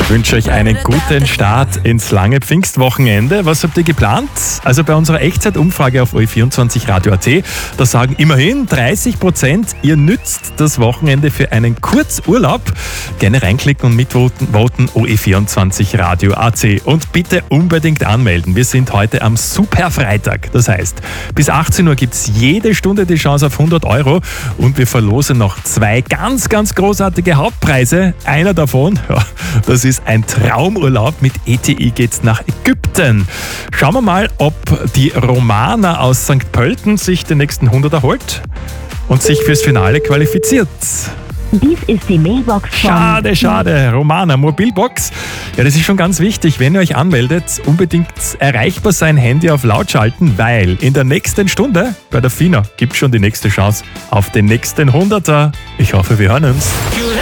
Ich wünsche euch einen guten Start ins lange Pfingstwochenende. Was habt ihr geplant? Also bei unserer Echtzeitumfrage auf OE24 Radio.at, da sagen immerhin 30%, ihr nützt das Wochenende für einen Kurzurlaub. Gerne reinklicken und mitvoten, OE24 Radio.at. Und bitte unbedingt anmelden. Wir sind heute am Superfreitag. Das heißt, bis 18 Uhr gibt es jede Stunde die Chance auf 100 Euro und wir verlosen noch 2 ganz, ganz großartige Hauptpreise. Einer davon, ja, das ist ein Traumurlaub. Mit ETI geht's nach Ägypten. Schauen wir mal, ob die Romana aus St. Pölten sich den nächsten 100 erholt und sich fürs Finale qualifiziert. Dies ist die Mailbox von... Schade. Romana, Mobilbox. Ja, das ist schon ganz wichtig. Wenn ihr euch anmeldet, unbedingt erreichbar sein, Handy auf laut schalten, weil in der nächsten Stunde bei der FINA gibt es schon die nächste Chance auf den nächsten 100er. Ich hoffe, wir hören uns.